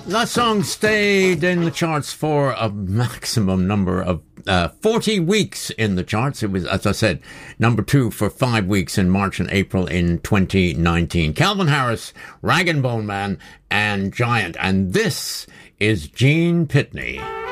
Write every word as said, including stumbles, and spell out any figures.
That song stayed in the charts for a maximum number of uh, forty weeks in the charts. It was, as I said, number two for five weeks in March and April in twenty nineteen. Calvin Harris, Rag and Bone Man, and Giant. And this is Gene Pitney.